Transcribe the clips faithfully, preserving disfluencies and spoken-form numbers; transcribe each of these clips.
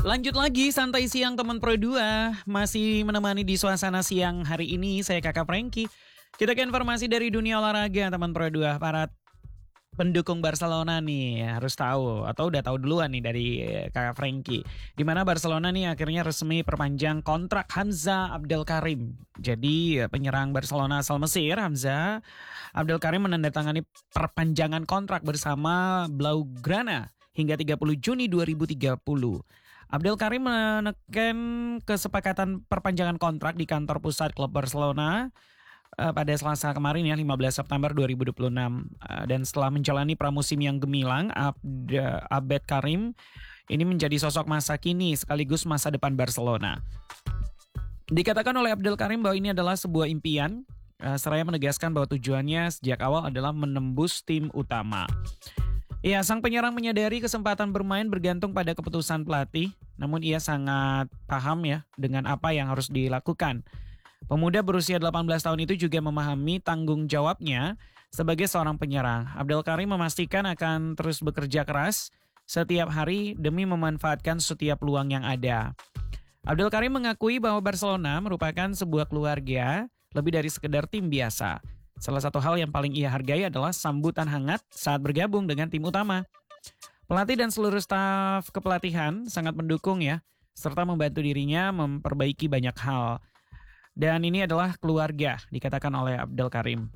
Lanjut lagi santai siang teman Pro dua. Masih menemani di suasana siang hari ini saya Kakak Franky. Kita ke informasi dari dunia olahraga teman Pro dua. Para pendukung Barcelona nih harus tahu atau udah tahu duluan nih dari eh, Kakak Franky. Di mana Barcelona nih akhirnya resmi perpanjang kontrak Hamza Abdelkarim. Jadi eh, penyerang Barcelona asal Mesir Hamza Abdelkarim menandatangani perpanjangan kontrak bersama Blaugrana hingga tiga puluh Juni dua ribu tiga puluh. Abdelkarim menekan kesepakatan perpanjangan kontrak di kantor pusat klub Barcelona uh, pada Selasa kemarin ya lima belas September dua ribu dua puluh enam. Uh, dan setelah menjalani pramusim yang gemilang, Abd- Abed Karim ini menjadi sosok masa kini sekaligus masa depan Barcelona. Dikatakan oleh Abdel Karim bahwa ini adalah sebuah impian, uh, seraya menegaskan bahwa tujuannya sejak awal adalah menembus tim utama. Ya, sang penyerang menyadari kesempatan bermain bergantung pada keputusan pelatih, namun ia sangat paham ya dengan apa yang harus dilakukan. Pemuda berusia delapan belas tahun itu juga memahami tanggung jawabnya sebagai seorang penyerang. Abdel Karim memastikan akan terus bekerja keras setiap hari demi memanfaatkan setiap peluang yang ada. Abdel Karim mengakui bahwa Barcelona merupakan sebuah keluarga lebih dari sekedar tim biasa. Salah satu hal yang paling ia hargai adalah sambutan hangat saat bergabung dengan tim utama. Pelatih dan seluruh staf kepelatihan sangat mendukung ya, serta membantu dirinya memperbaiki banyak hal. Dan ini adalah keluarga, dikatakan oleh Abdel Karim.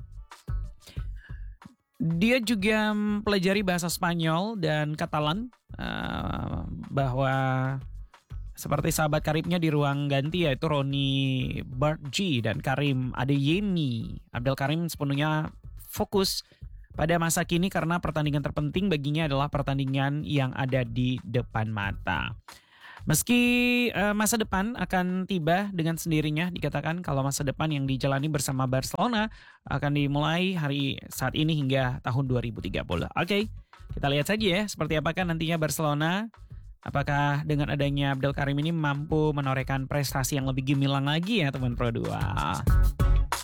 Dia juga mempelajari bahasa Spanyol dan Katalan, uh, bahwa seperti sahabat karibnya di ruang ganti yaitu Ronnie Bartji dan Karim Adeyemi. Abdel Karim sepenuhnya fokus pada masa kini karena pertandingan terpenting baginya adalah pertandingan yang ada di depan mata. Meski uh, masa depan akan tiba dengan sendirinya, dikatakan kalau masa depan yang dijalani bersama Barcelona akan dimulai hari saat ini hingga tahun dua ribu tiga puluh. Oke, kita lihat saja ya seperti apakah nantinya Barcelona. Apakah dengan adanya Abdel Karim ini mampu menorehkan prestasi yang lebih gemilang lagi ya teman Pro dua?